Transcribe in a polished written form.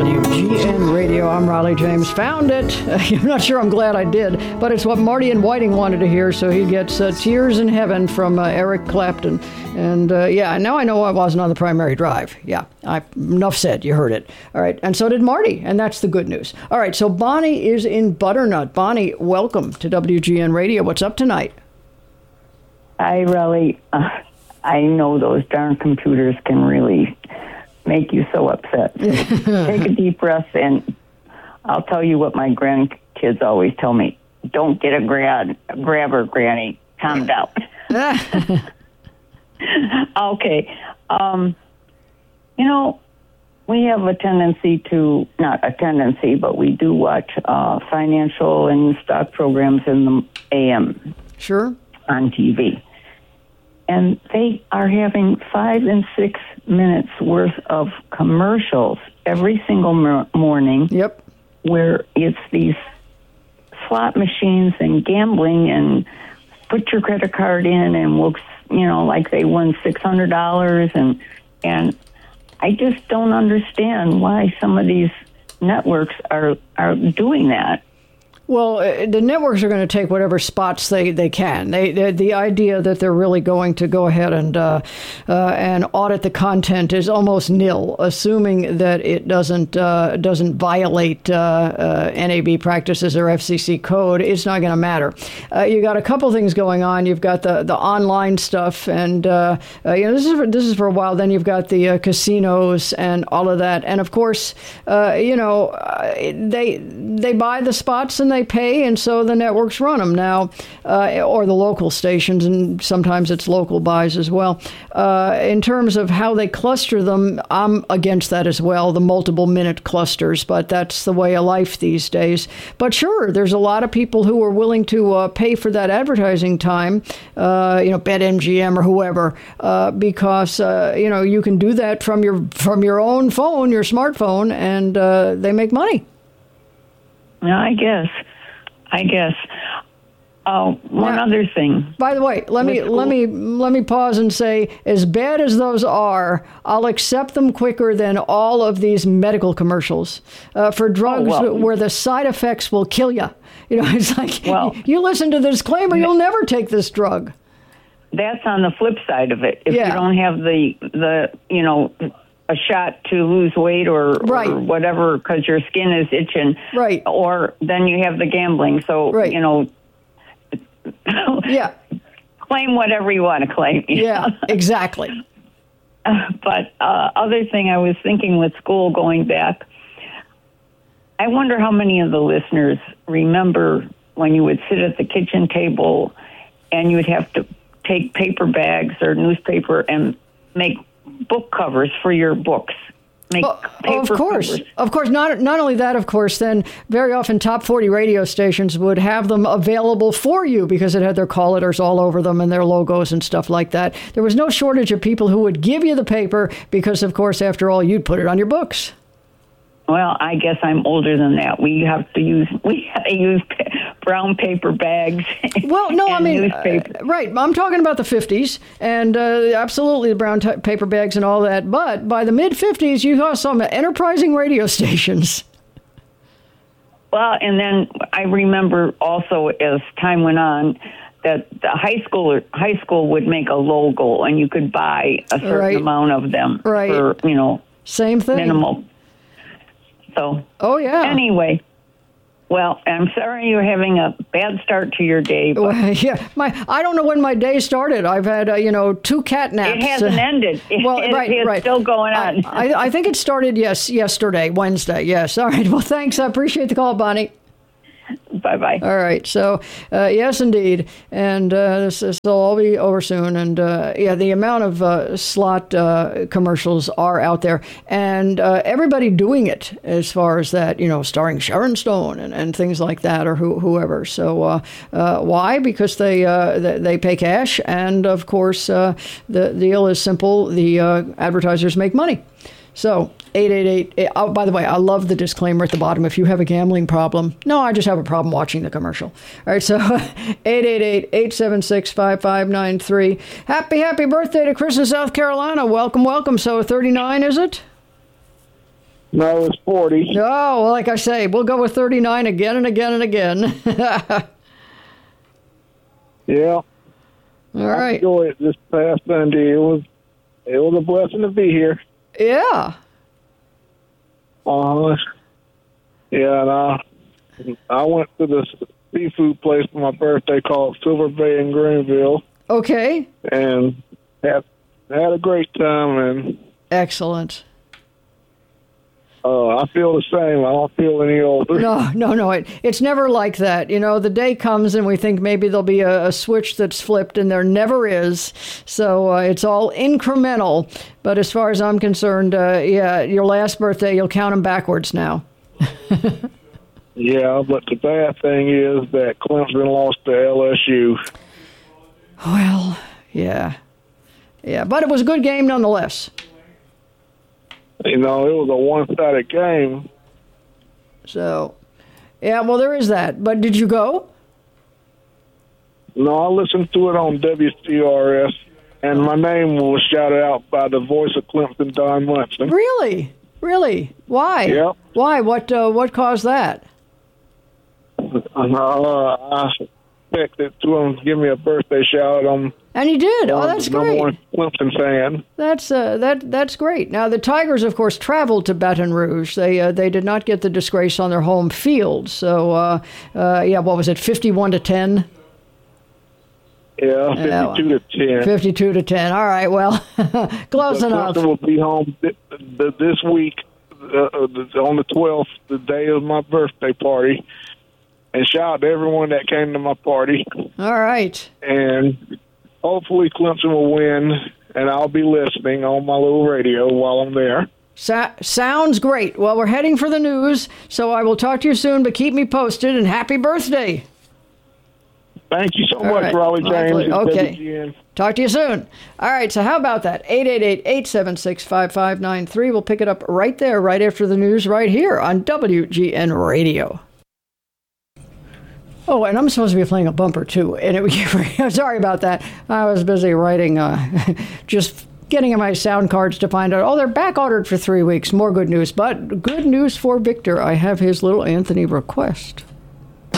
WGN Radio. I'm Riley James. Found it. I'm not sure I'm glad I did, but it's what Marty and Whiting wanted to hear, so he gets Tears in Heaven from Eric Clapton. And now I know I wasn't on the primary drive. Yeah, enough said. You heard it. All right, and so did Marty, and that's the good news. All right, so Bonnie is in Butternut. Bonnie, welcome to WGN Radio. What's up tonight? Hi, Riley. I know those darn computers can really make you so upset. Take a deep breath, and I'll tell you what my grandkids always tell me. Don't get a grabber, Granny. Calm down. Okay. We have a tendency to, not a tendency, but we do watch financial and stock programs in the AM. Sure. On TV. And they are having 5 and 6 minutes worth of commercials every single morning. Yep. Where it's these slot machines and gambling and put your credit card in and we'll, like they won $600 and I just don't understand why some of these networks are doing that. Well, the networks are going to take whatever spots they can. The idea that they're really going to go ahead and audit the content is almost nil, assuming that it doesn't violate NAB practices or FCC code. It's not going to matter. You got a couple things going on. You've got the online stuff, and this is for a while. Then you've got the casinos and all of that, and of course, they buy the spots and they pay, and so the networks run them now, or the local stations, and sometimes it's local buys as well. In terms of how they cluster them, I'm against that as well, the multiple minute clusters, but that's the way of life these days. But sure, there's a lot of people who are willing to pay for that advertising time, BetMGM or whoever, because you can do that from your own phone, your smartphone, and they make money. Yeah, I guess. One other thing. By the way, let me pause and say, as bad as those are, I'll accept them quicker than all of these medical commercials for drugs where the side effects will kill you. It's like, you listen to the disclaimer, you'll never take this drug. That's on the flip side of it. If you don't have the a shot to lose weight or whatever because your skin is itching. Right. Or then you have the gambling. So, claim whatever you want to claim. Yeah, exactly. But other thing I was thinking with school going back, I wonder how many of the listeners remember when you would sit at the kitchen table and you would have to take paper bags or newspaper and make book covers for your books. Of course. Not only that, of course, then very often top 40 radio stations would have them available for you because it had their call letters all over them and their logos and stuff like that. There was no shortage of people who would give you the paper because, of course, after all, you'd put it on your books. Well, I guess I'm older than that. We have to use brown paper bags. Well, no, I mean, right. I'm talking about the 50s and absolutely the brown paper bags and all that. But by the mid-50s, you saw some enterprising radio stations. Well, and then I remember also as time went on that the high school would make a logo and you could buy a certain amount of them for, same thing. Minimal. So, anyway, well, I'm sorry you're having a bad start to your day. But I don't know when my day started. I've had, 2 cat naps. It hasn't ended. It's still going on. I think it started, yesterday, Wednesday. Yes. All right. Well, thanks. I appreciate the call, Bonnie. Bye-bye. All right. So, yes, indeed. And this will all be over soon. And, the amount of slot commercials are out there. And everybody doing it as far as that, starring Sharon Stone and things like that or whoever. So why? Because they pay cash. And, of course, the deal is simple. The advertisers make money. So 888, by the way, I love the disclaimer at the bottom. If you have a gambling problem, no, I just have a problem watching the commercial. All right, so 888-876-5593. Happy birthday to Chris in South Carolina. Welcome. So 39, is it? No, it's 40. Oh, well, like I say, we'll go with 39 again and again and again. Yeah. All right. I enjoyed it this past Sunday. It was a blessing to be here. Yeah. Yeah, and I went to this seafood place for my birthday called Silver Bay in Greenville. Okay. And had a great time, and Excellent. I feel the same. I don't feel any older. No. It's never like that. You know, the day comes and we think maybe there'll be a switch that's flipped, and there never is. So it's all incremental. But as far as I'm concerned, your last birthday, you'll count them backwards now. Yeah, but the bad thing is that Clemson lost to LSU. Well, yeah. But it was a good game nonetheless. You know, it was a one-sided game. So, yeah, well, there is that. But did you go? No, I listened to it on WCRS, and my name was shouted out by the voice of Clemson, Don Munson. Really? Why? Yep. Why? What caused that? I expected to him to give me a birthday shout. And he did. Oh, that's great. I'm a Clemson fan. That's great. Now the Tigers, of course, traveled to Baton Rouge. They did not get the disgrace on their home field. So what was it? 51-10. Yeah, 52-10. 52-10. All right. Well, close enough. Clemson will be home this week on the 12th, the day of my birthday party. And shout out to everyone that came to my party. All right. And hopefully Clemson will win, and I'll be listening on my little radio while I'm there. Sounds great. Well, we're heading for the news, so I will talk to you soon, but keep me posted, and happy birthday. Thank you so All much, right. Raleigh James. Okay. WGN. Talk to you soon. All right, so how about that? 888-876-5593. We'll pick it up right there, right after the news, right here on WGN Radio. Oh, and I'm supposed to be playing a bumper, too. And sorry about that. I was busy writing, just getting in my sound cards to find out, they're back ordered for 3 weeks. More good news. But good news for Victor. I have his little Anthony request.